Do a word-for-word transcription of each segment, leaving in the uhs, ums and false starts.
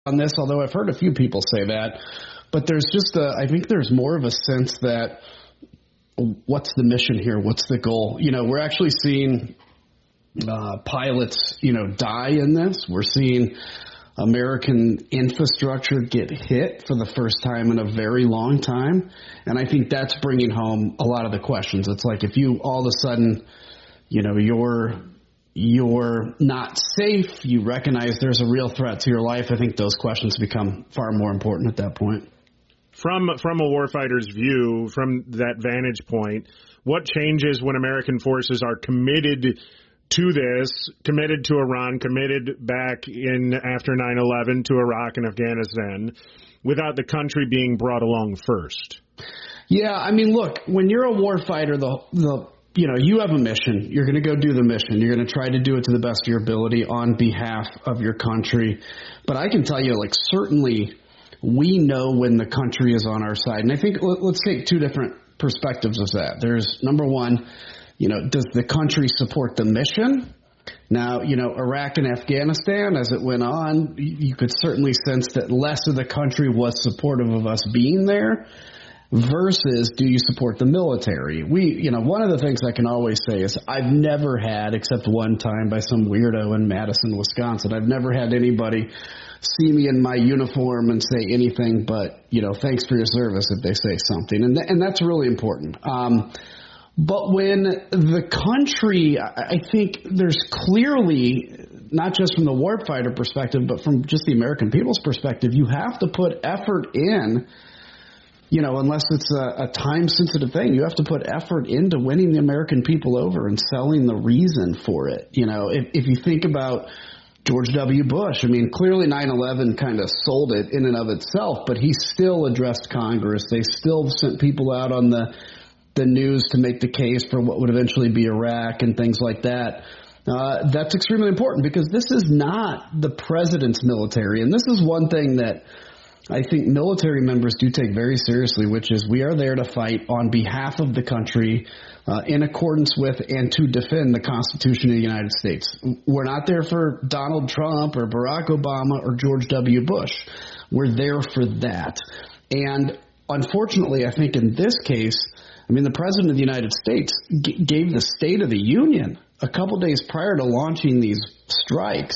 on this, although I've heard a few people say that. But there's just a, I think there's more of a sense that what's the mission here? What's the goal? You know, we're actually seeing uh, pilots, you know, die in this. We're seeing American infrastructure get hit for the first time in a very long time. And I think that's bringing home a lot of the questions. It's like if you all of a sudden, you know, you're you're not safe, you recognize there's a real threat to your life, I think those questions become far more important at that point. From from a warfighter's view, from that vantage point, what changes when American forces are committed to this, committed to Iran, committed back in after nine eleven to Iraq and Afghanistan, without the country being brought along first? Yeah, I mean, look, when you're a warfighter, the the you know, you have a mission. You're going to go do the mission. You're going to try to do it to the best of your ability on behalf of your country. But I can tell you, like, certainly we know when the country is on our side. And I think let's take two different perspectives of that. There's, number one, you know, does the country support the mission? Now, you know, Iraq and Afghanistan, as it went on, you could certainly sense that less of the country was supportive of us being there versus do you support the military? We, you know, one of the things I can always say is I've never had, except one time by some weirdo in Madison, Wisconsin, I've never had anybody see me in my uniform and say anything but, you know, thanks for your service if they say something. And, th- and that's really important. Um, But when the country, I think there's clearly, not just from the warfighter perspective, but from just the American people's perspective, you have to put effort in, you know, unless it's a, a time-sensitive thing, you have to put effort into winning the American people over and selling the reason for it. You know, if, if you think about George W. Bush, I mean, clearly nine eleven kind of sold it in and of itself, but he still addressed Congress. They still sent people out on the the news to make the case for what would eventually be Iraq and things like that. Uh, that's extremely important because this is not the president's military. And this is one thing that I think military members do take very seriously, which is we are there to fight on behalf of the country uh, in accordance with and to defend the Constitution of the United States. We're not there for Donald Trump or Barack Obama or George W. Bush. We're there for that. And unfortunately, I think in this case, I mean, the President of the United States g- gave the State of the Union a couple days prior to launching these strikes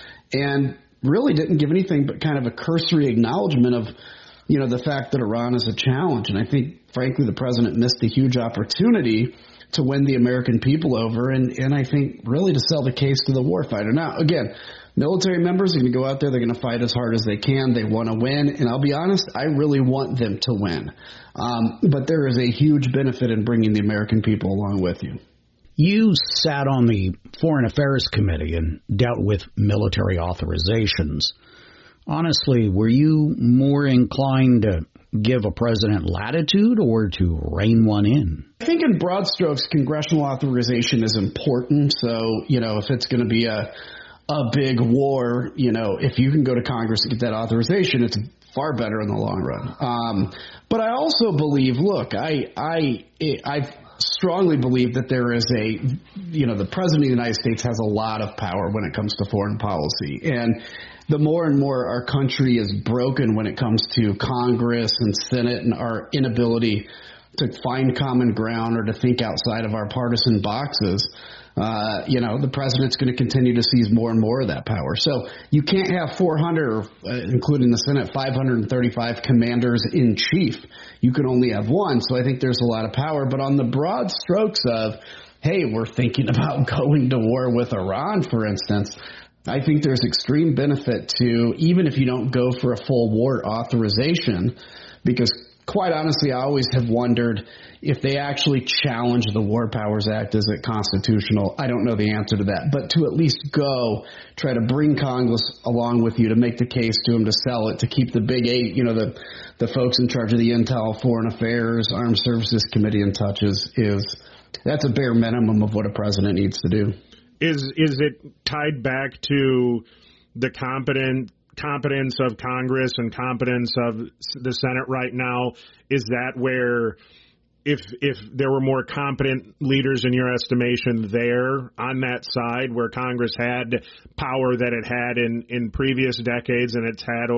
and really didn't give anything but kind of a cursory acknowledgement of, you know, the fact that Iran is a challenge. And I think, frankly, the President missed a huge opportunity to win the American people over and, and I think really to sell the case to the warfighter. Now, again, military members are going to go out there. They're going to fight as hard as they can. They want to win. And I'll be honest, I really want them to win. Um, but there is a huge benefit in bringing the American people along with you. You sat on the Foreign Affairs Committee and dealt with military authorizations. Honestly, were you more inclined to give a president latitude or to rein one in? I think in broad strokes, congressional authorization is important. So, you know, if it's going to be a a big war, you know, if you can go to Congress and get that authorization, it's far better in the long run. Um, but I also believe, look, I, I, I strongly believe that there is a, you know, the President of the United States has a lot of power when it comes to foreign policy. And the more and more our country is broken when it comes to Congress and Senate and our inability to find common ground or to think outside of our partisan boxes, Uh, you know, the president's going to continue to seize more and more of that power. So you can't have four hundred, or, uh, including the Senate, five hundred thirty-five commanders in chief. You can only have one. So I think there's a lot of power. But on the broad strokes of, hey, we're thinking about going to war with Iran, for instance, I think there's extreme benefit to, even if you don't go for a full war authorization, because quite honestly, I always have wondered if they actually challenge the War Powers Act, is it constitutional? I don't know the answer to that. But to at least go, try to bring Congress along with you to make the case to them to sell it, to keep the big eight, you know, the, the folks in charge of the Intel, Foreign Affairs, Armed Services Committee in touch is, is that's a bare minimum of what a president needs to do. Is is it tied back to the competent competence of Congress and competence of the Senate right now? Is that where, if if there were more competent leaders in your estimation there on that side, where Congress had power that it had in, in previous decades and it's had